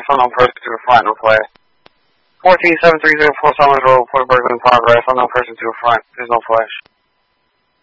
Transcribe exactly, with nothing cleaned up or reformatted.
unknown person to the front, no flash. fourteen seven three zero four Summers Road, Port Berkeley in progress, unknown person to the front, there's no flash.